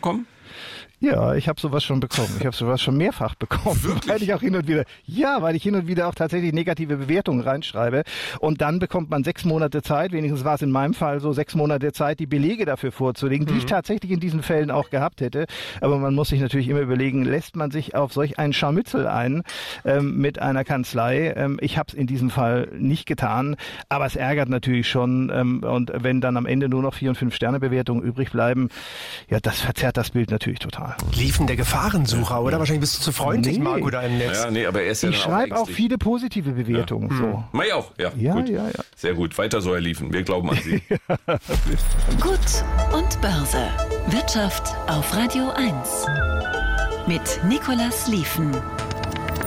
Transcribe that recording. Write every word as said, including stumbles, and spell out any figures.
bekommen? Ja, ich habe sowas schon bekommen. Ich habe sowas schon mehrfach bekommen, Wirklich? weil ich auch hin und wieder, ja, weil ich hin und wieder auch tatsächlich negative Bewertungen reinschreibe. Und dann bekommt man sechs Monate Zeit, wenigstens war es in meinem Fall so, sechs Monate Zeit, die Belege dafür vorzulegen, die Mhm. ich tatsächlich in diesen Fällen auch gehabt hätte. Aber man muss sich natürlich immer überlegen, lässt man sich auf solch einen Scharmützel ein ähm, mit einer Kanzlei? Ähm, ich habe es in diesem Fall nicht getan, aber es ärgert natürlich schon. Ähm, und wenn dann am Ende nur noch Vier- und Fünf-Sterne-Bewertungen übrig bleiben, ja, das verzerrt das Bild natürlich total. Liefen der Gefahrensucher, oder? Wahrscheinlich bist du zu freundlich, Nee. Marco, da im Netz. Ja, nee, aber er ist ja Ich dann schreibe auch ängstlich. viele positive Bewertungen. So. Mai auch, ja. Ja, gut. ja, ja. Sehr gut. Weiter so, Herr Liefen. Wir glauben an Sie. Gut und Börse. Wirtschaft auf Radio eins. Mit Nicolas Liefen.